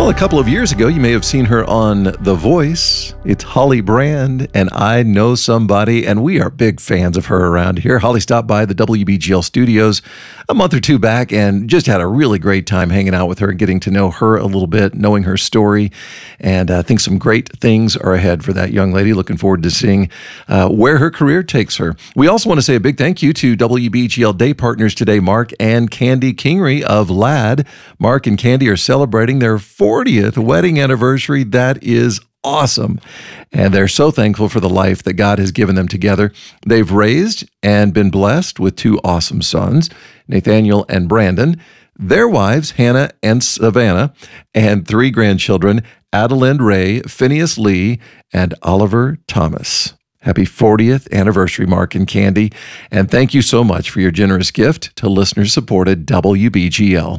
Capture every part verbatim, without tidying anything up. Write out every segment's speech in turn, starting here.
Well, a couple of years ago, you may have seen her on The Voice. It's Holly Brand, and I Know Somebody, and we are big fans of her around here. Holly stopped by the W B G L studios a month or two back and just had a really great time hanging out with her and getting to know her a little bit, knowing her story, and I think some great things are ahead for that young lady. Looking forward to seeing uh, where her career takes her. We also want to say a big thank you to W B G L Day partners today, Mark and Candy Kingery of Ladd. Mark and Candy are celebrating their fortieth wedding anniversary. That is awesome. And they're so thankful for the life that God has given them together. They've raised and been blessed with two awesome sons, Nathaniel and Brandon, their wives, Hannah and Savannah, and three grandchildren, Adelind Ray, Phineas Lee, and Oliver Thomas. Happy fortieth anniversary, Mark and Candy. And thank you so much for your generous gift to listener-supported W B G L.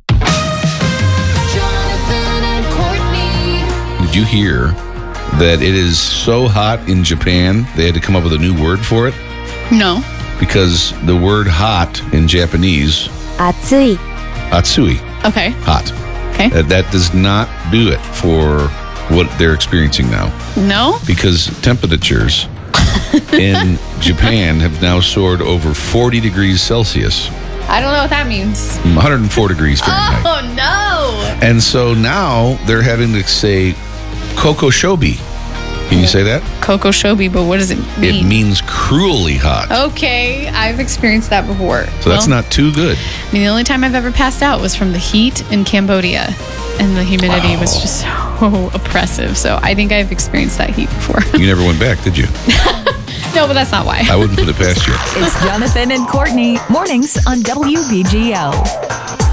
Did you hear that it is so hot in Japan, they had to come up with a new word for it? No. Because the word hot in Japanese, 暑い atsui, Okay. hot. Okay. Uh, that does not do it for what they're experiencing now. No? Because temperatures in Japan have now soared over forty degrees Celsius, I don't know what that means. one hundred four degrees Fahrenheit. Oh, no. And so now they're having to say kokoshobi. Can you say that? Coco Shobi, but what does it mean? It means cruelly hot. Okay, I've experienced that before. So that's Well, not too good. I mean, the only time I've ever passed out was from the heat in Cambodia, and the humidity Wow. was just so oppressive. So I think I've experienced that heat before. You never went back, did you? No, but that's not why. I wouldn't put it past you. It's Jonathan and Courtney, mornings on W B G L.